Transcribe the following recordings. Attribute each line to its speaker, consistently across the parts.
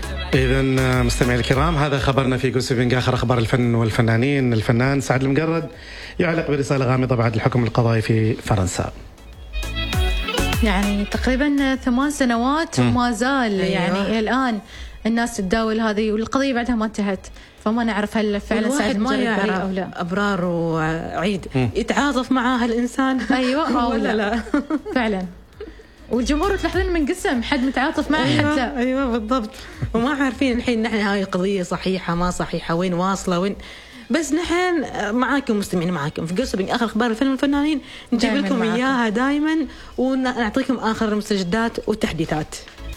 Speaker 1: إذا مستمعي الكرام، هذا خبرنا في جوسبينج. آخر أخبار الفن والفنانين. الفنان سعد المجرد يعلق برسالة غامضة بعد الحكم القضائي في فرنسا.
Speaker 2: يعني تقريبا 8 سنوات وما زال يعني إلى الآن الناس تتداول هذه، والقضية بعدها ما انتهت، فما نعرف هل فعلا سعد المجرد بريء أو لا.
Speaker 3: أبرار وعيد يتعاطف معها الإنسان
Speaker 2: أيوة
Speaker 3: ولا لا
Speaker 2: فعلا. والجمهور تلاحظون منقسم، حد متعاطف معه حد لا.
Speaker 3: ايوه بالضبط. وما عارفين الحين نحن هاي القضيه صحيحه ما صحيحه، وين واصله وين. بس نحن معاكم مستمعين، معاكم في جوسبينج اخر اخبار الفن والفنانين، نجيب لكم اياها دائما ونعطيكم اخر المستجدات والتحديثات.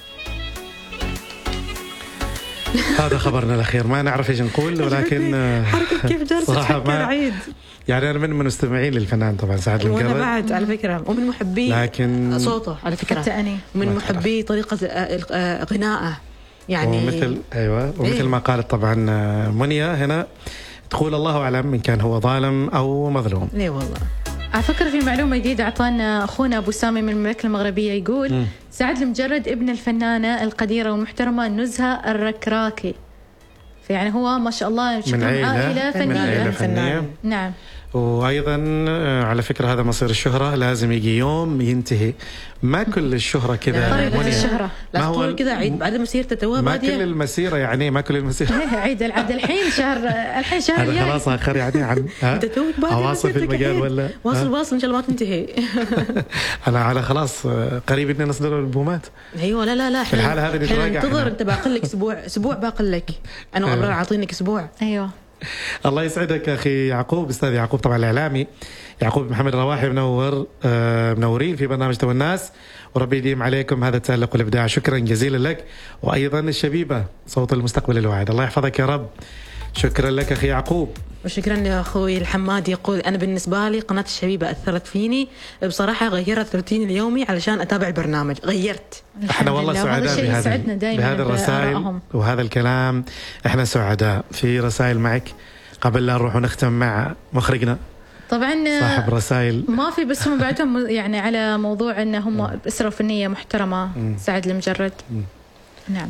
Speaker 1: هذا خبرنا الأخير، ما نعرف إيش نقول، ولكن
Speaker 3: حركة كيف جالسة تفكر عيد.
Speaker 1: يعني أنا من مستمعين للفنان طبعا سعد المجرد،
Speaker 3: وأنا بعد على فكرة، ومن محبي
Speaker 1: لكن
Speaker 3: صوته على فكرة،
Speaker 2: حتى أنا
Speaker 3: ومن محبي طريقة غنائه يعني.
Speaker 1: ومثل ومثل ما قالت طبعا منيا هنا، تقول الله أعلم إن كان هو ظالم أو مظلوم.
Speaker 3: ليه والله.
Speaker 2: على فكرة في معلومة جديدة أعطانا أخونا أبو سامي من المملكة المغربية، يقول سعد المجرد ابن الفنانة القديرة والمحترمة نزهة الركراكي، فيعني هو ما شاء الله
Speaker 1: من
Speaker 2: عائلة
Speaker 1: فنية.
Speaker 2: نعم.
Speaker 1: وأيضا على فكرة هذا مصير الشهرة، لازم يجي يوم ينتهي. ما كل الشهرة كذا
Speaker 2: طريقة الشهرة،
Speaker 3: لا تقول كذا عيد بعد مسيرة توه
Speaker 1: ما كل المسيرة، يعني ما كل المسيرة
Speaker 2: عيد العد الحين شهر
Speaker 1: هذا خلاص آخر يعني عن أواصل في المجال ولا
Speaker 3: واصل إن شاء الله ما تنتهي.
Speaker 1: أنا على خلاص قريب إني نصدر الألبومات.
Speaker 3: أيوة لا
Speaker 1: في الحالة هذه نتراجع.
Speaker 3: انتظر أنت، باقي لك أسبوع باقي لك، أنا وأبرار عاطينك أسبوع.
Speaker 2: أيوة
Speaker 1: الله يسعدك أخي يعقوب، أستاذ يعقوب طبعا الإعلامي يعقوب محمد رواحي، منورين في برنامج تو الناس، وربي يديم عليكم هذا التألق والإبداع. شكرا جزيلا لك، وأيضا الشبيبة صوت المستقبل الواعد، الله يحفظك يا رب. شكرا لك أخي يعقوب.
Speaker 3: وشكرا لأخوي الحماد، يقول أنا بالنسبة لي قناة الشبيبة أثرت فيني بصراحة، غيرت روتيني اليومي علشان أتابع البرنامج، غيرت.
Speaker 1: احنا والله سعداء بهذه الرسائل وهذا الكلام، احنا سعداء. في رسائل معك قبل لا نروح ونختم مع مخرجنا
Speaker 2: طبعا
Speaker 1: صاحب رسائل؟
Speaker 2: ما في، بس هم بعدهم يعني على موضوع ان هم اسره فنيه محترمه. سعد المجرد نعم.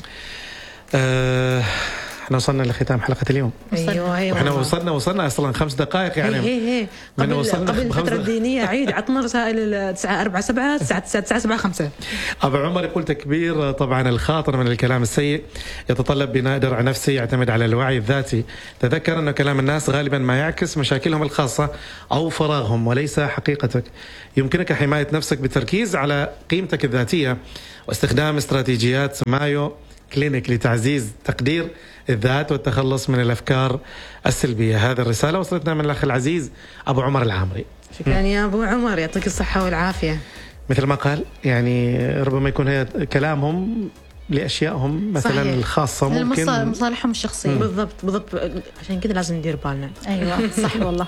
Speaker 1: احنا وصلنا لختام حلقة اليوم.
Speaker 3: ايوه
Speaker 1: احنا وصلنا اصلا 5 دقائق يعني.
Speaker 3: هي قبل الفترة الدينية عيد عطنا رسائل 947 975.
Speaker 1: ابو عمر يقول تكبير طبعا الخاطر من الكلام السيء يتطلب بناء درع نفسي يعتمد على الوعي الذاتي. تذكر ان كلام الناس غالبا ما يعكس مشاكلهم الخاصة او فراغهم وليس حقيقتك. يمكنك حماية نفسك بالتركيز على قيمتك الذاتية واستخدام استراتيجيات مايو كلينيك لتعزيز تقدير الذات والتخلص من الأفكار السلبية. هذه الرسالة وصلتنا من الأخ العزيز أبو عمر العامري.
Speaker 3: شكرا يا أبو عمر، يعطيك الصحة والعافية.
Speaker 1: مثل ما قال يعني ربما يكون هي كلامهم لأشيائهم مثلا صحيح. الخاصة ممكن
Speaker 2: مصالحهم الشخصية.
Speaker 3: بالضبط، عشان كده لازم ندير بالنا.
Speaker 2: أيوة صح والله.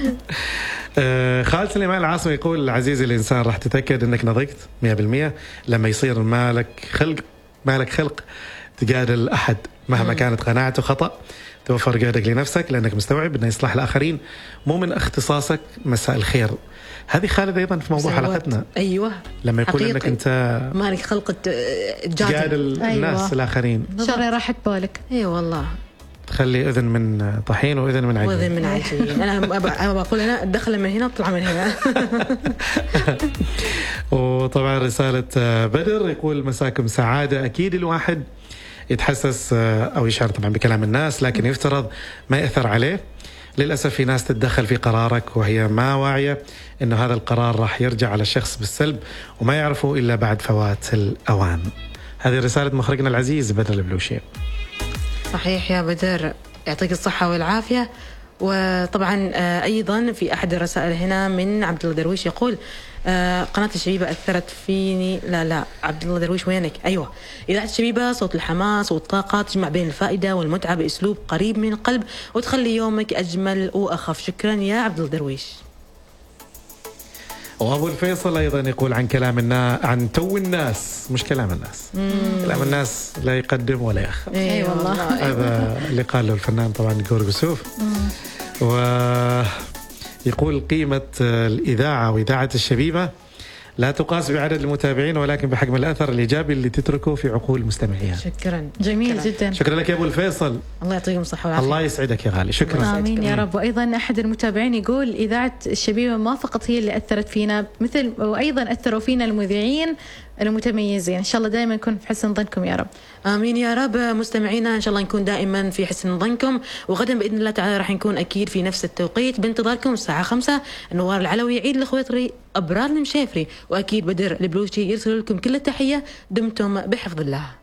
Speaker 1: خالد سليمان العاصمي يقول عزيزي الإنسان راح تتأكد أنك نضجت 100% لما يصير مالك خلق تجادل أحد مهما كانت قناعته خطأ. توفر جهدك لنفسك لأنك مستوعب أن إصلاح الآخرين مو من اختصاصك. مساء الخير. هذه خالد أيضا في موضوع حلقتنا.
Speaker 3: أيوة
Speaker 1: لما يقول أنك أنت
Speaker 3: مالك خلق
Speaker 1: تجادل الناس. أيوة. الآخرين
Speaker 2: شر راحت بالك.
Speaker 3: أيوة والله،
Speaker 1: تخلي أذن من طحين وأذن من عجين.
Speaker 3: وأذن من عجين. أنا بقول أنا دخل من هنا اطلع من هنا.
Speaker 1: وطبعا رسالة بدر يقول مساكم سعادة. أكيد الواحد يتحسس أو يشعر طبعا بكلام الناس، لكن يفترض ما يأثر عليه. للأسف في ناس تتدخل في قرارك وهي ما واعية إنه هذا القرار راح يرجع على الشخص بالسلب وما يعرفه إلا بعد فوات الأوان. هذه رسالة مخرجنا العزيز بدر البلوشي.
Speaker 3: صحيح يا بدر، يعطيك الصحة والعافية. وطبعا أيضا في أحد الرسائل هنا من عبد الله درويش يقول قناة الشبيبة أثرت فيني. لا عبد الله درويش وينك؟ أيوة، إذاعة الشبيبة صوت الحماس والطاقة، تجمع بين الفائدة والمتعة بأسلوب قريب من القلب وتخلي يومك أجمل وأخف. شكرا يا عبد الله درويش.
Speaker 1: وأبو الفيصل أيضا يقول عن تو الناس، مش كلام الناس. كلام الناس لا يقدم ولا يأخر.
Speaker 3: أي والله.
Speaker 1: هذا اللي قاله الفنان طبعا جورجوسوف. ويقول قيمة الإذاعة وإذاعة الشبيبة لا تقاس بعدد المتابعين ولكن بحجم الأثر الإيجابي اللي تتركه في عقول مستمعيها.
Speaker 3: شكرا.
Speaker 2: جميل
Speaker 3: شكرا.
Speaker 2: جدا.
Speaker 1: شكرا لك يا أبو الفيصل.
Speaker 3: الله يعطيكم الصحة والعافية.
Speaker 1: الله يسعدك يا غالي. شكرا.
Speaker 2: آمين يا رب. وأيضا أحد المتابعين يقول إذاعة الشبيبة ما فقط هي اللي أثرت فينا مثل وأيضا أثروا فينا المذيعين المتميزين. إن شاء الله دائما نكون في حسن ظنكم يا رب.
Speaker 3: آمين يا رب. مستمعينا إن شاء الله نكون دائما في حسن ظنكم، وغدا بإذن الله تعالى راح نكون أكيد في نفس التوقيت بانتظاركم الساعة 5. نوار العلوي يعيد الخويطري، أبرار المشافري، وأكيد بدر البلوشي يرسل لكم كل التحية. دمتم بحفظ الله.